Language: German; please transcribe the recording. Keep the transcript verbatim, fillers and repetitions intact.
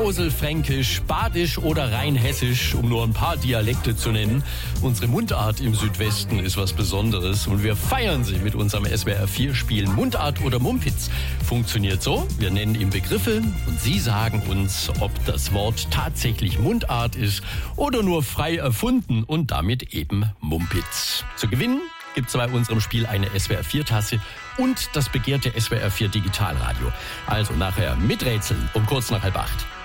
Brauselfränkisch, Badisch oder Rheinhessisch, um nur ein paar Dialekte zu nennen. Unsere Mundart im Südwesten ist was Besonderes und wir feiern sie mit unserem S W R vier Spiel Mundart oder Mumpitz. Funktioniert so, wir nennen ihm Begriffe und Sie sagen uns, ob das Wort tatsächlich Mundart ist oder nur frei erfunden und damit eben Mumpitz. Zu gewinnen gibt's bei unserem Spiel eine S W R vier Tasse und das begehrte S W R vier Digitalradio. Also nachher miträtseln um kurz nach halb acht.